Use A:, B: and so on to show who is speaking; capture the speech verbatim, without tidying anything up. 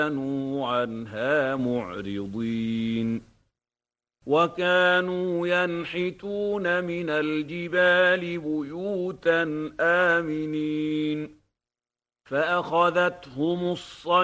A: كانوا عنها معرضين وكانوا ينحتون من الجبال بيوتا آمنين فأخذتهم الصيحة